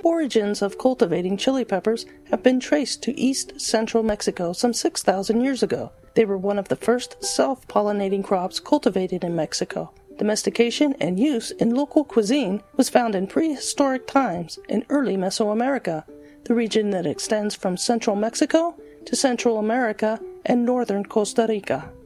origins of cultivating chili peppers have been traced to east-central Mexico some 6,000 years ago. They were one of the first self-pollinating crops cultivated in Mexico. Domestication and use in local cuisine was found in prehistoric times in early Mesoamerica, the region that extends from central Mexico to Central America and northern Costa Rica.